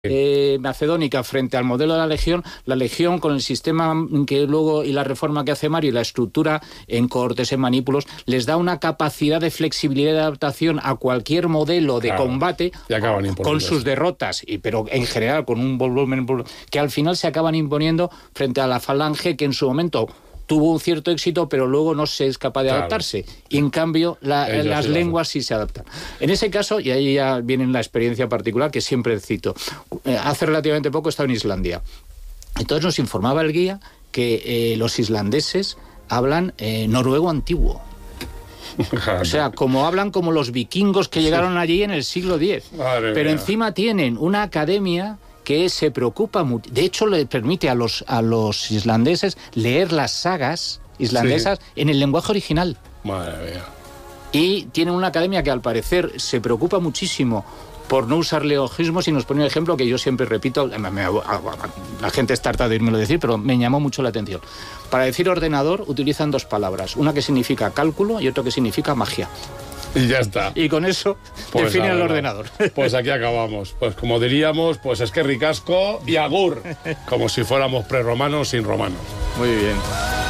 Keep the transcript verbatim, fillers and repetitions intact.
Eh, macedónica frente al modelo de la Legión, la Legión con el sistema que luego y la reforma que hace Mario y la estructura en cohortes, en manípulos, les da una capacidad de flexibilidad y de adaptación a cualquier modelo de claro, combate con sus derrotas, y, pero en general con un volumen que al final se acaban imponiendo frente a la Falange, que en su momento tuvo un cierto éxito, pero luego no se es capaz de claro. adaptarse. Y en cambio, la, las sí lenguas sí se adaptan. En ese caso, y ahí ya viene la experiencia particular que siempre cito, eh, hace relativamente poco estaba en Islandia. Entonces nos informaba el guía que eh, los islandeses hablan eh, noruego antiguo. O sea, como hablan como los vikingos que llegaron allí en el siglo diez. Madre pero mía. Encima tienen una academia que se preocupa mucho. De hecho, le permite a los, a los islandeses leer las sagas islandesas sí. en el lenguaje original. Madre mía. Y tienen una academia que, al parecer, se preocupa muchísimo por no usar leogismos, y nos pone un ejemplo que yo siempre repito, me, me, la gente está harta de irme lo decir, pero me llamó mucho la atención. Para decir ordenador utilizan dos palabras, una que significa cálculo y otra que significa magia. Y ya está. Y con eso pues definen el ordenador. Pues aquí acabamos. Pues como diríamos, pues es que ricasco y agur. Como si fuéramos prerromanos sin romanos. Muy bien.